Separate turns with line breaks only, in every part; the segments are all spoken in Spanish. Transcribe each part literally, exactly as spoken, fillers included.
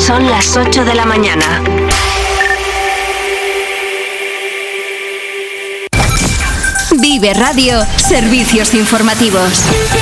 Son las ocho de la mañana. Vive Radio, servicios informativos.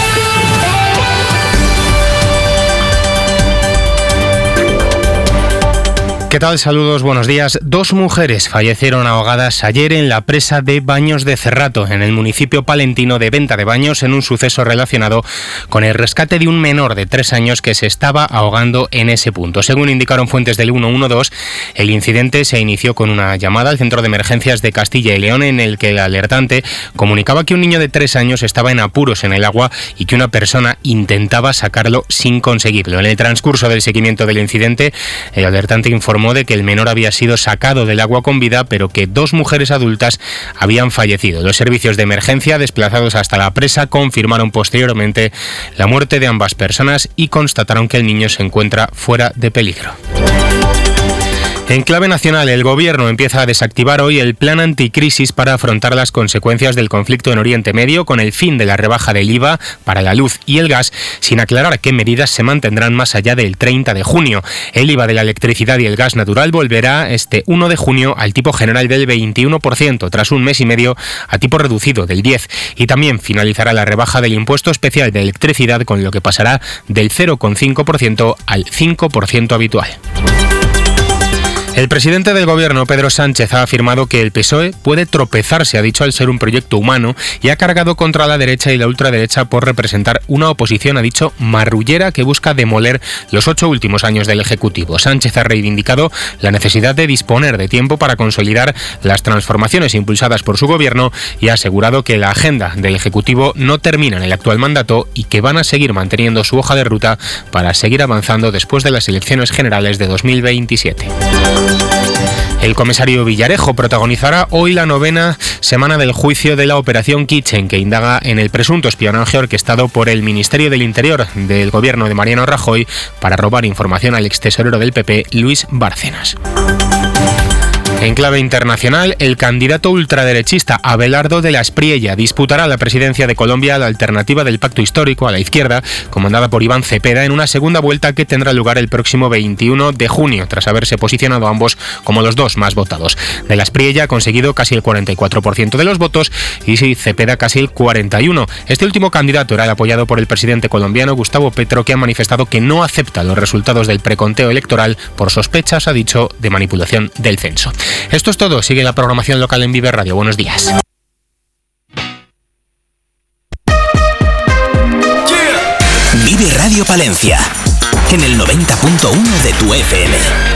¿Qué tal? Saludos, buenos días. Dos mujeres fallecieron ahogadas ayer en la presa de Baños de Cerrato, en el municipio palentino de Venta de Baños, en un suceso relacionado con el rescate de un menor de tres años que se estaba ahogando en ese punto. Según indicaron fuentes del ciento doce, el incidente se inició con una llamada al Centro de Emergencias de Castilla y León, en el que el alertante comunicaba que un niño de tres años estaba en apuros en el agua y que una persona intentaba sacarlo sin conseguirlo. En el transcurso del seguimiento del incidente, el alertante informó de que el menor había sido sacado del agua con vida, pero que dos mujeres adultas habían fallecido. Los servicios de emergencia desplazados hasta la presa confirmaron posteriormente la muerte de ambas personas y constataron que el niño se encuentra fuera de peligro. En clave nacional, el Gobierno empieza a desactivar hoy el plan anticrisis para afrontar las consecuencias del conflicto en Oriente Medio, con el fin de la rebaja del I V A para la luz y el gas, sin aclarar qué medidas se mantendrán más allá del treinta de junio. El I V A de la electricidad y el gas natural volverá este uno de junio al tipo general del veintiuno por ciento, tras un mes y medio a tipo reducido del diez por ciento, y también finalizará la rebaja del impuesto especial de electricidad, con lo que pasará del cero coma cinco por ciento al cinco por ciento habitual. El presidente del Gobierno, Pedro Sánchez, ha afirmado que el P S O E puede tropezarse, ha dicho, al ser un proyecto humano, y ha cargado contra la derecha y la ultraderecha por representar una oposición, ha dicho, marrullera, que busca demoler los ocho últimos años del Ejecutivo. Sánchez ha reivindicado la necesidad de disponer de tiempo para consolidar las transformaciones impulsadas por su Gobierno y ha asegurado que la agenda del Ejecutivo no termina en el actual mandato y que van a seguir manteniendo su hoja de ruta para seguir avanzando después de las elecciones generales de dos mil veintisiete. El comisario Villarejo protagonizará hoy la novena semana del juicio de la Operación Kitchen, que indaga en el presunto espionaje orquestado por el Ministerio del Interior del Gobierno de Mariano Rajoy para robar información al extesorero del P P, Luis Bárcenas. En clave internacional, el candidato ultraderechista Abelardo de la Espriella disputará la presidencia de Colombia a la alternativa del Pacto Histórico, a la izquierda, comandada por Iván Cepeda, en una segunda vuelta que tendrá lugar el próximo veintiuno de junio, tras haberse posicionado ambos como los dos más votados. De la Espriella ha conseguido casi el cuarenta y cuatro por ciento de los votos y Cepeda casi el cuarenta y uno por ciento. Este último candidato era el apoyado por el presidente colombiano Gustavo Petro, que ha manifestado que no acepta los resultados del preconteo electoral por sospechas, ha dicho, de manipulación del censo. Esto es todo. Sigue la programación local en Vive Radio. Buenos días.
Vive Radio Palencia, en el noventa punto uno de tu F M.